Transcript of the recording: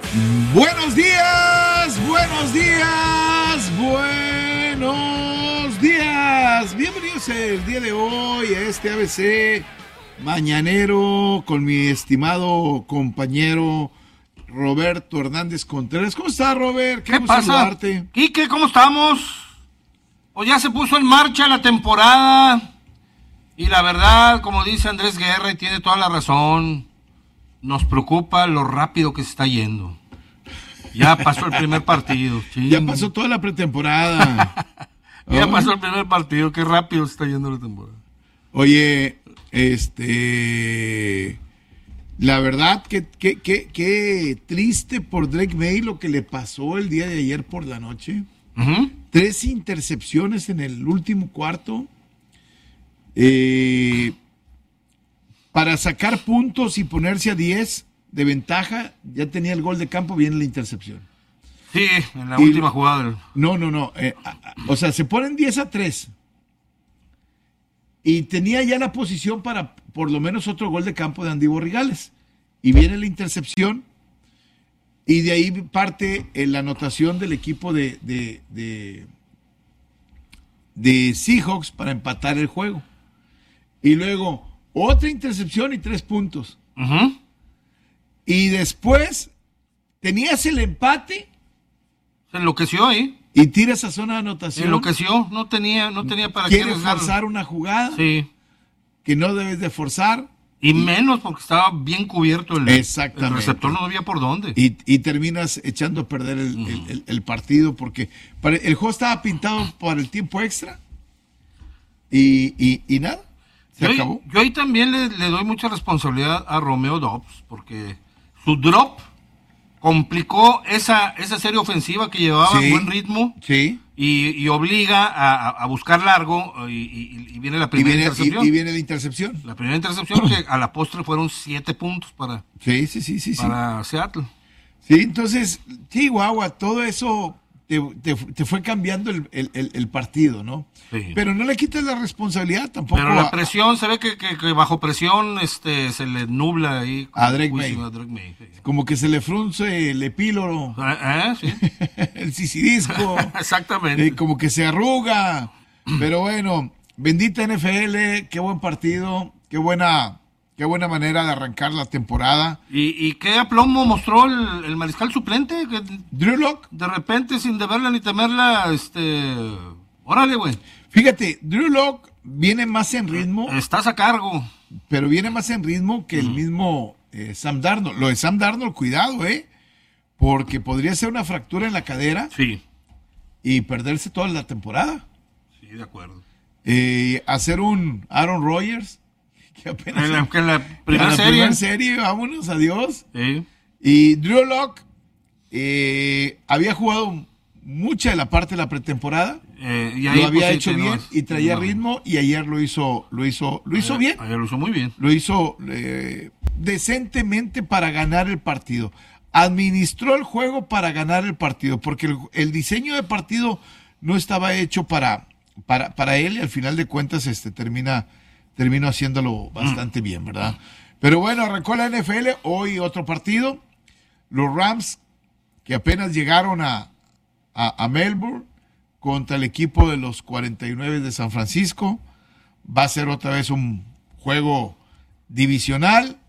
Buenos días, buenos días, buenos días. Bienvenidos el día de hoy a este ABC mañanero con mi estimado compañero Roberto Hernández Contreras. ¿Cómo estás, Robert? ¿Qué pasa? Saludarte. Quique, ¿cómo estamos? Pues ya se puso en marcha la temporada y la verdad, como dice Andrés Guerra, y tiene toda la razón, nos preocupa lo rápido que se está yendo. Ya pasó el primer partido. Ching. Ya pasó toda la pretemporada. Ya pasó el primer partido, qué rápido se está yendo la temporada. Oye, la verdad que triste por Drake Maye lo que le pasó el día de ayer por la noche. 3 intercepciones en el último cuarto. Para sacar puntos y ponerse a 10 de ventaja, ya tenía el gol de campo, viene la intercepción. Sí, en la última jugada. No. O sea, se ponen 10-3. Y tenía ya la posición para por lo menos otro gol de campo de Andy Borregales. Y viene la intercepción. Y de ahí parte la anotación del equipo de Seahawks para empatar el juego. Y luego otra intercepción y 3 puntos. Y después tenías el empate. Se enloqueció ahí. Y tira esa zona de anotación. Se enloqueció, no tenía para qué. Quiere forzar una jugada. Sí. Que no debes de forzar. Y menos porque estaba bien cubierto el receptor, no había por dónde. Y terminas echando a perder el partido porque el juego estaba pintado para el tiempo extra. Y nada. Se acabó. Yo ahí también le doy mucha responsabilidad a Romeo Doubs porque su drop complicó esa serie ofensiva que llevaba buen ritmo y obliga a buscar largo y viene la primera intercepción. Y viene la intercepción. La primera intercepción que a la postre fueron 7 puntos para Seattle. Sí, entonces, Chihuahua, todo eso te fue cambiando el partido, ¿no? Sí. Pero no le quites la responsabilidad tampoco. Pero la presión, se ve que bajo presión se le nubla ahí. A Drake Maye. Sí. Como que se le frunce el epíloro. Sí. El sisidisco. Exactamente. Como que se arruga. Pero bueno, bendita NFL, qué buen partido, qué buena manera de arrancar la temporada. ¿Y qué aplomo mostró el mariscal suplente? Drew Lock. De repente, sin deberla ni temerla, órale, güey. Fíjate, Drew Lock viene más en ritmo. Estás a cargo. Pero viene más en ritmo que el mismo Sam Darnold. Lo de Sam Darnold, cuidado, porque podría ser una fractura en la cadera. Sí. Y perderse toda la temporada. Sí, de acuerdo. Hacer un Aaron Rodgers. Que apenas en la primera serie, vámonos, adiós. Sí. Y Drew Lock había jugado mucha de la parte de la pretemporada. Lo había hecho bien y traía ritmo y ayer lo hizo bien. Ayer lo hizo muy bien. Lo hizo decentemente para ganar el partido. Administró el juego para ganar el partido, porque el diseño de partido no estaba hecho para él y al final de cuentas terminó haciéndolo bastante bien, ¿verdad? Pero bueno, arrancó la NFL, hoy otro partido. Los Rams, que apenas llegaron a Melbourne contra el equipo de los 49 de San Francisco. Va a ser otra vez un juego divisional.